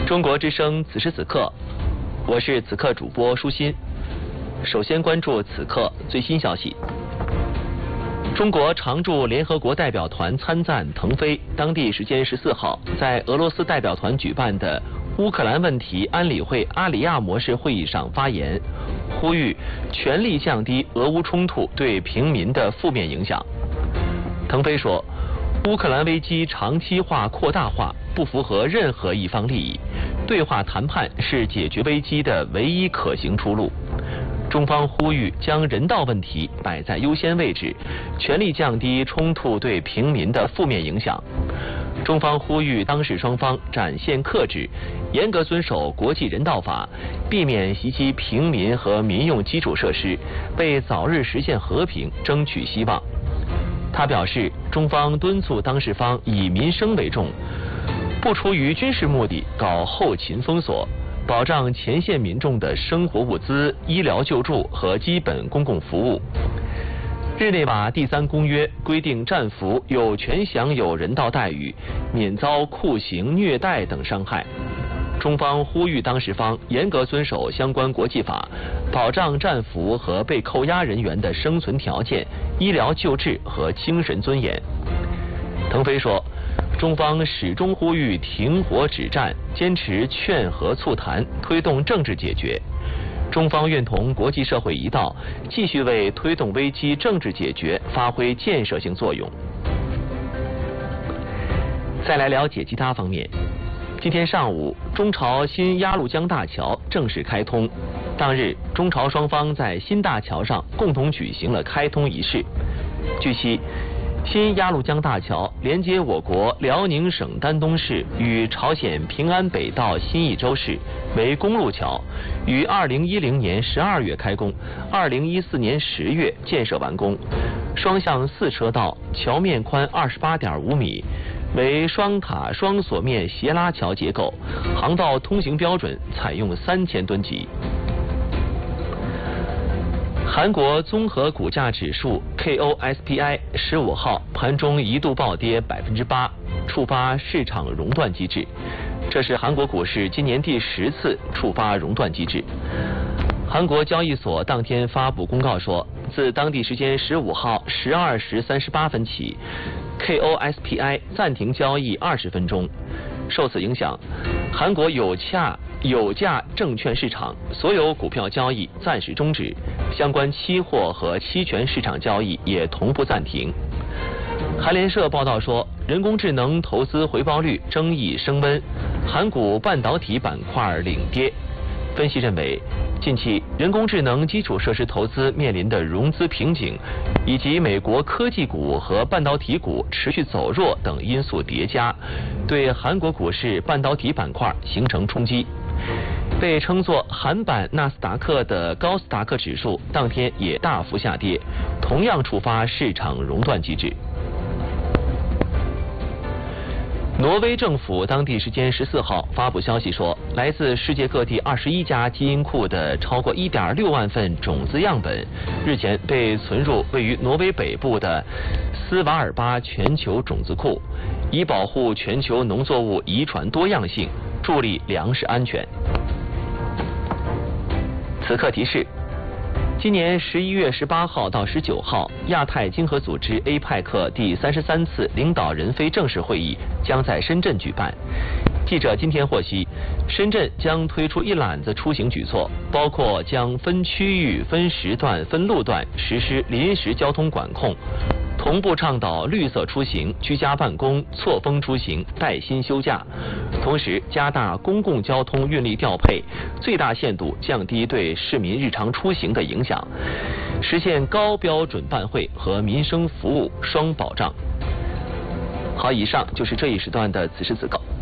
中国之声此时此刻，我是此刻主播舒心。首先关注此刻最新消息。中国常驻联合国代表团参赞腾飞，当地时间14号在俄罗斯代表团举办的乌克兰问题安理会阿里亚模式会议上发言，呼吁全力降低俄乌冲突对平民的负面影响。腾飞说，乌克兰危机长期化、扩大化不符合任何一方利益，对话谈判是解决危机的唯一可行出路。中方呼吁将人道问题摆在优先位置，全力降低冲突对平民的负面影响。中方呼吁当事双方展现克制，严格遵守国际人道法，避免袭击平民和民用基础设施，为早日实现和平争取希望。他表示，中方敦促当事方以民生为重，不出于军事目的搞后勤封锁，保障前线民众的生活物资、医疗救助和基本公共服务。日内瓦第3公约规定，战俘有权享有人道待遇，免遭酷刑、虐待等伤害。中方呼吁当事方严格遵守相关国际法，保障战俘和被扣押人员的生存条件、医疗救治和精神尊严。腾飞说，中方始终呼吁停火止战，坚持劝和促谈，推动政治解决。中方愿同国际社会一道，继续为推动危机政治解决发挥建设性作用。再来了解其他方面。今天上午，中朝新鸭绿江大桥正式开通。当日，中朝双方在新大桥上共同举行了开通仪式。据悉，新鸭绿江大桥连接我国辽宁省丹东市与朝鲜平安北道新义州市，为公路桥，于2010年12月开工，2014年10月建设完工。双向4车道，桥面宽28.5米，为双塔双锁面斜拉桥结构，航道通行标准采用3000吨级。韩国综合股价指数 KOSPI 15号盘中一度暴跌8%，触发市场熔断机制。这是韩国股市今年第10次触发熔断机制。韩国交易所当天发布公告说，自当地时间15号12时38分起， KOSPI 暂停交易20分钟。受此影响，韩国有价证券市场所有股票交易暂时终止，相关期货和期权市场交易也同步暂停。韩联社报道说，人工智能投资回报率争议升温，韩股半导体板块领跌。分析认为，近期人工智能基础设施投资面临的融资瓶颈，以及美国科技股和半导体股持续走弱等因素叠加，对韩国股市半导体板块形成冲击。被称作韩版纳斯达克的高斯达克指数当天也大幅下跌，同样触发市场熔断机制。挪威政府当地时间14号发布消息说，来自世界各地21家基因库的超过1.6万份种子样本，日前被存入位于挪威北部的斯瓦尔巴全球种子库，以保护全球农作物遗传多样性，助力粮食安全。此刻提示，今年11月18号到19号，亚太经合组织 APEC 第33次领导人非正式会议将在深圳举办。记者今天获悉，深圳将推出一揽子出行举措，包括将分区域、分时段、分路段实施临时交通管控，同步倡导绿色出行、居家办公、错峰出行、带薪休假，同时加大公共交通运力调配，最大限度降低对市民日常出行的影响，实现高标准办会和民生服务双保障。好，以上就是这一时段的此时此刻。